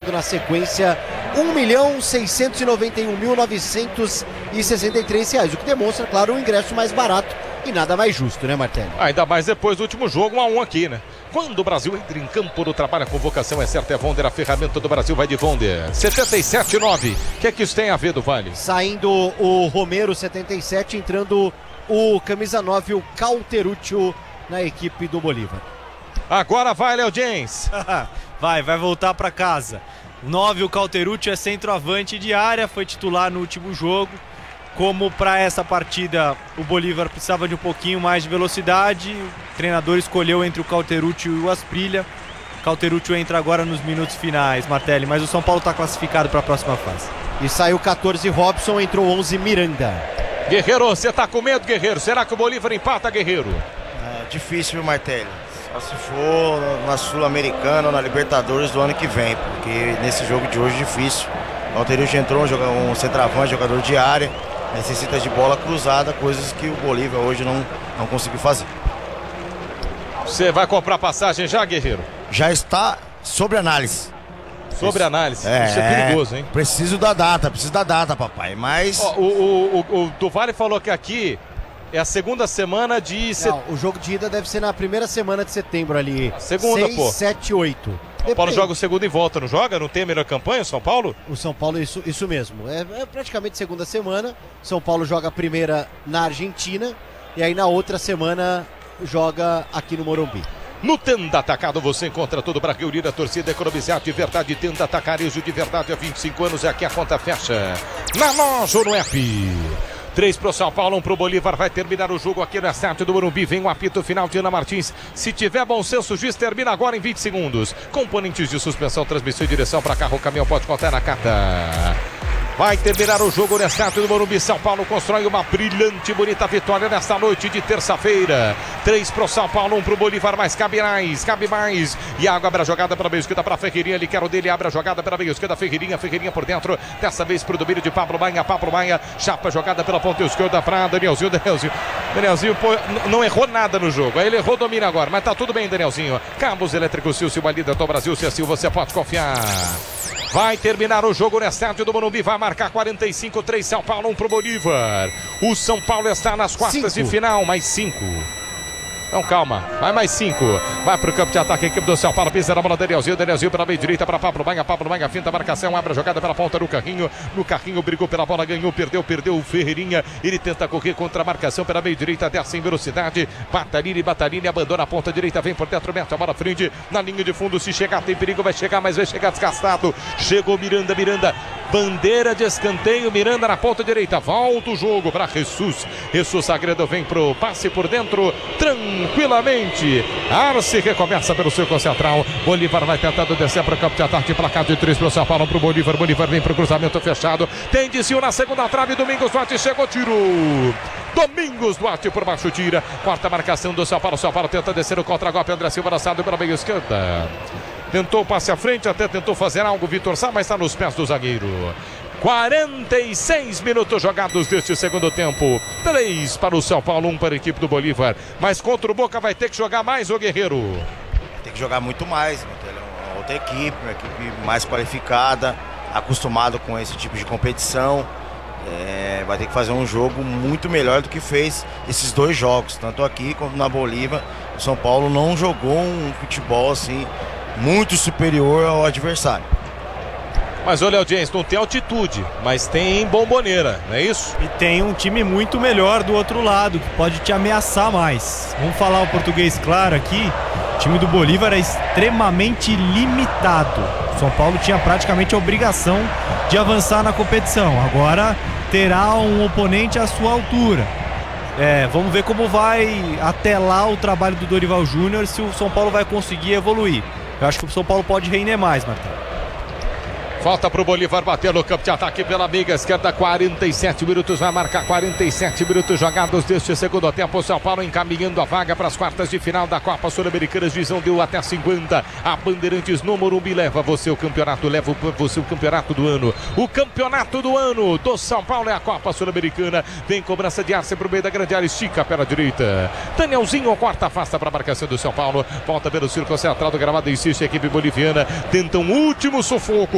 pagando na sequência R$1.691.963, o que demonstra, claro, um ingresso mais barato e nada mais justo, né, Martelli? Ainda mais depois do último jogo, 1-1 aqui, né? Quando o Brasil entra em campo no trabalho, a convocação é certa, é Vonder, a ferramenta do Brasil vai de Vonder. 77-9, o que é que isso tem a ver, do Vale? Saindo o Romero, 77, entrando o camisa 9, o Cauteruccio, na equipe do Bolívar. Agora vai, Léo James. vai voltar para casa. 9, o Cauteruccio é centroavante de área, foi titular no último jogo. Como para essa partida o Bolívar precisava de um pouquinho mais de velocidade, o treinador escolheu entre o Cauteruccio e o Asprilla. Cauteruccio entra agora nos minutos finais, Martelli, mas o São Paulo está classificado para a próxima fase. E saiu 14 Robson, entrou 11 Miranda. Guerreiro, você tá com medo, Guerreiro? Será que o Bolívar empata, Guerreiro? Difícil, viu, Martelli? Só se for na Sul-Americana ou na Libertadores do ano que vem, porque nesse jogo de hoje é difícil. O Cauteruccio entrou, um centroavante, jogador de área, necessita de bola cruzada, coisas que o Bolívar hoje não conseguiu fazer. Você vai comprar passagem já, Guerreiro? Já está sobre análise. Sobre análise. Isso é perigoso, hein? Preciso da data, papai. Mas. O Duvale falou que aqui é a segunda semana de Não, o jogo de ida deve ser na primeira semana de setembro ali. Segunda, 6, 7, 8. São Paulo joga o segundo e volta, não joga? Não tem a melhor campanha, o São Paulo? O São Paulo, isso mesmo. É praticamente segunda semana. São Paulo joga a primeira na Argentina e aí na outra semana joga aqui no Morumbi. No Tenda Atacado você encontra tudo para reunir a torcida, economizar de verdade. Tenda Atacarejo de verdade há 25 anos, é aqui a conta fecha. Na loja ou no app. 3 pro São Paulo, 1 pro Bolívar, vai terminar o jogo aqui no estádio do Morumbi, vem o apito final de Ana Martins, se tiver bom senso, o juiz termina agora em 20 segundos, componentes de suspensão, transmissão e direção para carro, caminhão, pode contar na carta. Vai terminar o jogo no estádio do Morumbi. São Paulo constrói uma brilhante, bonita vitória nesta noite de terça-feira. 3 pro São Paulo, 1 pro Bolívar, mas cabe mais. Iago abre a jogada pela meia esquerda para Ferreirinha, ele quer o dele, abre a jogada pela meia esquerda, Ferreirinha por dentro, dessa vez pro domínio de Pablo Maia, chapa a jogada pela ponta esquerda para Danielzinho, pô, não errou nada no jogo, aí ele errou, domina agora, mas tá tudo bem, Danielzinho. Cabos elétricos Silvio, uma líder do Brasil, se assim você pode confiar. Vai terminar o jogo no estádio do Morumbi, vai marcar 45, 3 São Paulo, 1 pro Bolívar. O São Paulo está nas quartas de final, mais 5. Então calma, vai mais 5. Vai pro campo de ataque, a equipe do São Paulo, pisa na bola, Danielzinho pela meia direita para Pablo Maia, finta a marcação, abre a jogada pela ponta no carrinho, brigou pela bola, ganhou, perdeu o Ferreirinha, ele tenta correr contra a marcação pela meia direita, desce em velocidade, Batalini, abandona a ponta direita, vem por dentro, mete a bola frente, na linha de fundo, se chegar tem perigo, vai chegar, mas vai chegar desgastado, chegou Miranda, bandeira de escanteio, Miranda na ponta direita, volta o jogo para Jesus Sagredo vem pro passe por dentro, tranquilamente, Arce recomeça pelo círculo central, Bolívar vai tentando descer para o campo de ataque, placar de 3 para o São Paulo, para o Bolívar vem para o cruzamento fechado, tem desvio na segunda trave, Domingos Duarte chegou, tiro, Domingos Duarte por baixo tira, quarta marcação do São Paulo tenta descer o contra-golpe, André Silva lançado pela meia esquerda, tentou passe à frente, até tentou fazer algo Vitor Sá, mas está nos pés do zagueiro. 46 minutos jogados deste segundo tempo. 3 para o São Paulo, 1 para a equipe do Bolívar. Mas contra o Boca vai ter que jogar mais, ô Guerreiro? Tem que jogar muito mais. É uma outra equipe, uma equipe mais qualificada, acostumada com esse tipo de competição. Vai ter que fazer um jogo muito melhor do que fez esses 2 jogos. Tanto aqui quanto na Bolívia. O São Paulo não jogou um futebol assim muito superior ao adversário. Mas olha, James, não tem altitude, mas tem bomboneira, não é isso? E tem um time muito melhor do outro lado, que pode te ameaçar mais. Vamos falar o português claro aqui. O time do Bolívar é extremamente limitado. O São Paulo tinha praticamente a obrigação de avançar na competição. Agora terá um oponente à sua altura. Vamos ver como vai até lá o trabalho do Dorival Júnior, se o São Paulo vai conseguir evoluir. Eu acho que o São Paulo pode render mais, Martão. Falta para o Bolívar bater no campo de ataque pela meia esquerda, 47 minutos, vai marcar 47 minutos jogados deste segundo tempo. O São Paulo encaminhando a vaga para as quartas de final da Copa Sul-Americana. Visão deu até 50. A Bandeirantes no Morumbi leva você o campeonato, o campeonato do ano. O campeonato do ano do São Paulo é a Copa Sul-Americana. Vem cobrança de Arce para o meio da grande área, estica pela direita. Danielzinho corta, afasta para a marcação do São Paulo. Volta pelo círculo central do gramado, insiste a equipe boliviana. Tenta um último sufoco.